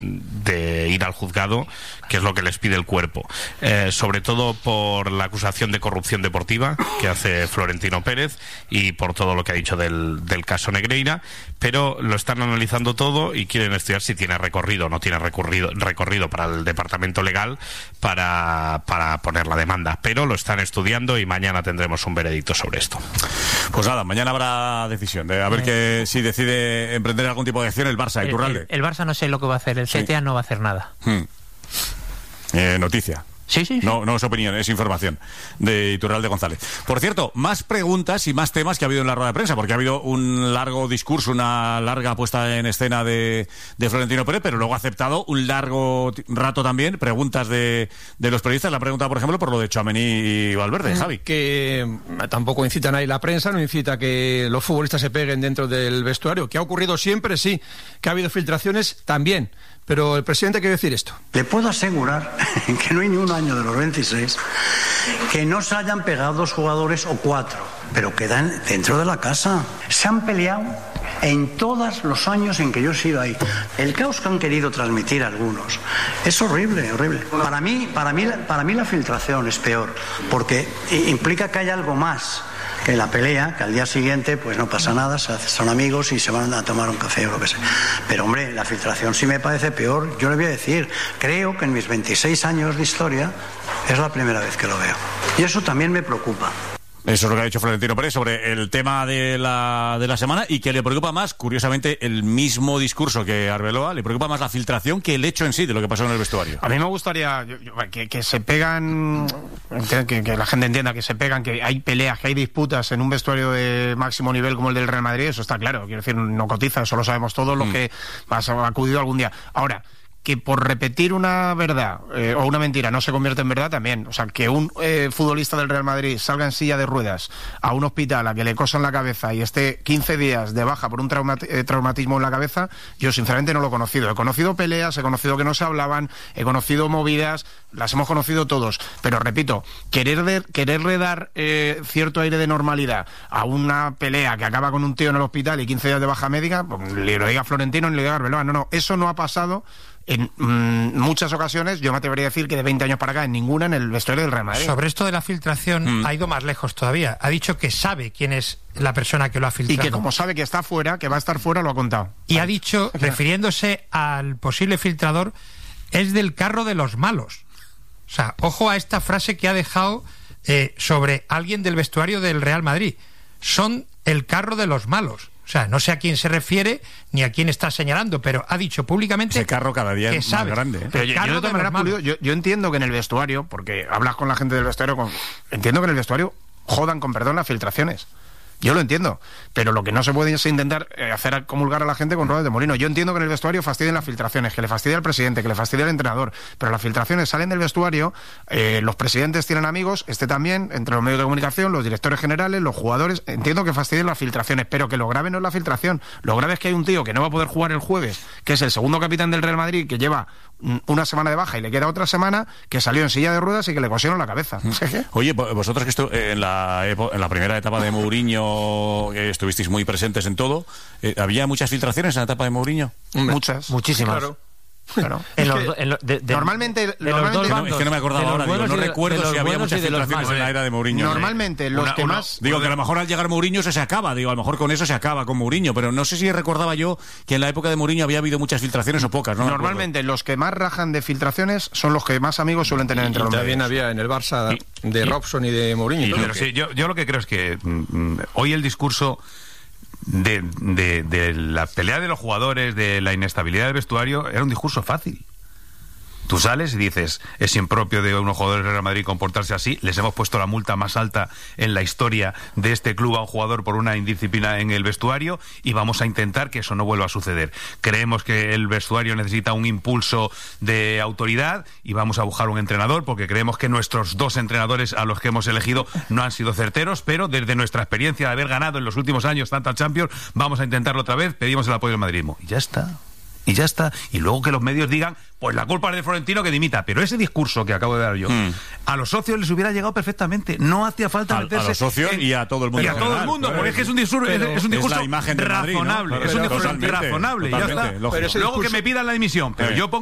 de ir al juzgado, que es lo que les pide el cuerpo, sobre todo por la acusación de corrupción deportiva que hace Florentino Pérez y por todo lo que ha dicho del caso Negreira, pero lo están analizando todo y quieren estudiar si tiene recorrido o no tiene recorrido para el departamento legal para poner la demanda, pero lo están estudiando y mañana tendremos un veredicto sobre esto. Pues nada, mañana habrá decisión de a ver que si decide emprender algún tipo de acción el Barça. Iturralde. El Barça no sé lo que va a hacer, el CTA no va a hacer nada. Noticia. Sí. No es opinión, es información de Iturralde González. Por cierto, más preguntas y más temas que ha habido en la rueda de prensa, porque ha habido un largo discurso, una larga puesta en escena de Florentino Pérez, pero luego ha aceptado un largo rato también preguntas de los periodistas. La pregunta, por ejemplo, por lo de Tchouaméni y Valverde, Javi. Que tampoco incitan ahí la prensa, no incita que los futbolistas se peguen dentro del vestuario. ¿Que ha ocurrido siempre? Sí. ¿Que ha habido filtraciones? También. Pero el presidente quiere decir esto. Le puedo asegurar que no hay ni un año de los 26 que no se hayan pegado 2 jugadores o 4, pero quedan dentro de la casa. Se han peleado en todos los años en que yo he sido ahí. El caos que han querido transmitir algunos es horrible, horrible. Para mí la filtración es peor, porque implica que hay algo más que la pelea, que al día siguiente pues no pasa nada, son amigos y se van a tomar un café o lo que sea. Pero hombre, la filtración sí me parece peor. Yo le voy a decir, creo que en mis 26 años de historia es la primera vez que lo veo. Y eso también me preocupa. Eso es lo que ha dicho Florentino Pérez sobre el tema de la semana, y que le preocupa más, curiosamente, el mismo discurso que Arbeloa, le preocupa más la filtración que el hecho en sí de lo que pasó en el vestuario. A mí me gustaría que se pegan, que la gente entienda que se pegan, que hay peleas, que hay disputas en un vestuario de máximo nivel como el del Real Madrid, eso está claro, quiero decir, no cotiza, eso lo sabemos todos los que has acudido algún día. Ahora, que por repetir una verdad o una mentira no se convierte en verdad también. O sea, que un futbolista del Real Madrid salga en silla de ruedas a un hospital a que le cosan la cabeza y esté 15 días de baja por un traumatismo en la cabeza, yo sinceramente no lo he conocido. He conocido peleas, he conocido que no se hablaban, he conocido movidas, las hemos conocido todos. Pero repito, quererle dar cierto aire de normalidad a una pelea que acaba con un tío en el hospital y 15 días de baja médica, pues, le lo diga Florentino ni le diga Arbeloa. No, eso no ha pasado. En muchas ocasiones, yo me atrevería a decir que de 20 años para acá, en ninguna en el vestuario del Real Madrid. Sobre esto de la filtración, ha ido más lejos todavía. Ha dicho que sabe quién es la persona que lo ha filtrado. Y que como sabe que está fuera, que va a estar fuera, lo ha contado. Y ha dicho, refiriéndose al posible filtrador, es del carro de los malos. O sea, ojo a esta frase que ha dejado sobre alguien del vestuario del Real Madrid. Son el carro de los malos. O sea, no sé a quién se refiere ni a quién está señalando, pero ha dicho públicamente ese carro cada día es más grande. Pero yo de todas maneras, yo entiendo que en el vestuario, porque hablas con la gente del vestuario, entiendo que en el vestuario jodan con perdón las filtraciones. Yo lo entiendo, pero lo que no se puede es intentar hacer comulgar a la gente con ruedas de molino. Yo entiendo que en el vestuario fastidien las filtraciones, que le fastidia al presidente, que le fastidia al entrenador, pero las filtraciones salen del vestuario, los presidentes tienen amigos, también, entre los medios de comunicación, los directores generales, los jugadores. Entiendo que fastidien las filtraciones, pero que lo grave no es la filtración. Lo grave es que hay un tío que no va a poder jugar el jueves, que es el segundo capitán del Real Madrid, que lleva una semana de baja y le queda otra semana, que salió en silla de ruedas y que le cosieron la cabeza. Oye, vosotros que en la primera etapa de Mourinho, que estuvisteis muy presentes en todo, ¿había muchas filtraciones en la etapa de Mourinho? Muchísimas. Claro. Normalmente es que no me acordaba ahora, no recuerdo si había muchas filtraciones en la era de Mourinho. Normalmente los que más... Digo que a lo mejor al llegar Mourinho eso se acaba, a lo mejor con eso se acaba con Mourinho, pero no sé si recordaba yo que en la época de Mourinho había habido muchas filtraciones o pocas. Normalmente los que más rajan de filtraciones son los que más amigos suelen tener entre los medios. También había en el Barça de Robson y de Mourinho. Pero sí, yo lo que creo es que hoy el discurso de la pelea de los jugadores, de la inestabilidad del vestuario, era un discurso fácil. Tú sales y dices, es impropio de unos jugadores del Real Madrid comportarse así, les hemos puesto la multa más alta en la historia de este club a un jugador por una indisciplina en el vestuario y vamos a intentar que eso no vuelva a suceder. Creemos que el vestuario necesita un impulso de autoridad y vamos a buscar un entrenador porque creemos que nuestros 2 entrenadores a los que hemos elegido no han sido certeros, pero desde nuestra experiencia de haber ganado en los últimos años tantas Champions, vamos a intentarlo otra vez, pedimos el apoyo del madridismo. Y ya está. Y ya está. Y luego que los medios digan, pues la culpa es de Florentino que dimita. Pero ese discurso que acabo de dar yo, a los socios les hubiera llegado perfectamente. No hacía falta meterse... A los socios y a todo el mundo. Y a todo el mundo, porque es que es un discurso, es la imagen de Madrid, ¿no? razonable. Es un discurso razonable. Ya está. Pero Luego que me pidan la dimisión. Pero yo pongo